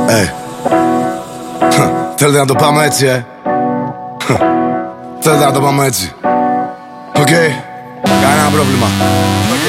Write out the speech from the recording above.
Θέλετε να το πάμε έτσι, Θέλετε να το πάμε έτσι. Οκ, κανένα πρόβλημα.